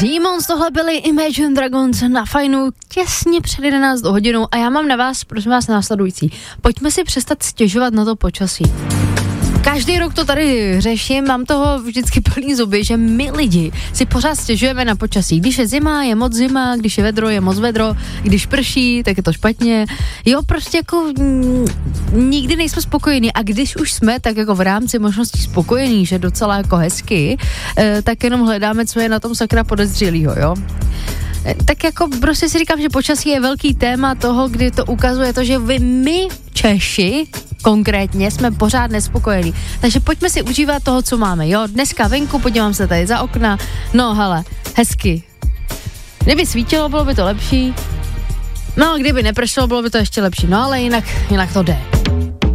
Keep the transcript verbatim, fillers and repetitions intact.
Demons, tohle byly Imagine Dragons na Fajnu těsně před jedenáctou hodinou a já mám na vás, prosím vás, následující. Pojďme si přestat stěžovat na to počasí. Každý rok to tady řeším, mám toho vždycky plný zuby, že my lidi si pořád stěžujeme na počasí. Když je zima, je moc zima, když je vedro, je moc vedro, když prší, tak je to špatně. Jo, prostě jako m, nikdy nejsme spokojení a když už jsme, tak jako v rámci možností spokojení, že docela jako hezky, e, tak jenom hledáme, co je na tom sakra podezřelýho, jo. Tak jako prostě si říkám, že počasí je velký téma toho, kdy to ukazuje to, že vy, my Češi konkrétně jsme pořád nespokojení. Takže pojďme si užívat toho, co máme, jo. Dneska venku, podívám se tady za okna, no hele, hezky. Kdyby svítilo, bylo by to lepší. No, kdyby nepršelo, bylo by to ještě lepší, no ale jinak, jinak to jde.